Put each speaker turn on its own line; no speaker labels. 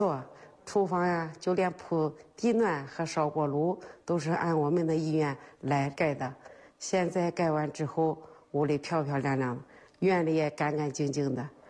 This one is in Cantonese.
厨房呀，就连铺地暖和烧锅炉都是按我们的意愿来盖的。现在盖完之后，屋里漂漂亮亮，院里也干干净净的。